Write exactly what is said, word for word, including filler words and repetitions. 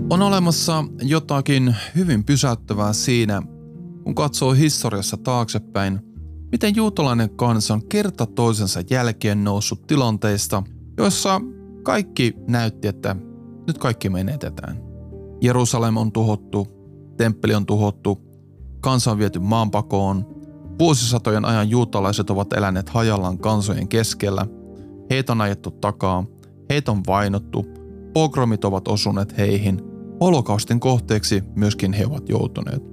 On olemassa jotakin hyvin pysäyttävää siinä, kun katsoo historiassa taaksepäin, miten juutalainen kansa on kerta toisensa jälkeen noussut tilanteista, joissa kaikki näytti, että nyt kaikki menetetään. Jerusalem on tuhottu, temppeli on tuhottu, kansa on viety maanpakoon, vuosisatojen ajan juutalaiset ovat eläneet hajallaan kansojen keskellä, heitä on ajettu takaa, heitä on vainottu, pogromit ovat osuneet heihin, holokaustin kohteeksi myöskin he ovat joutuneet.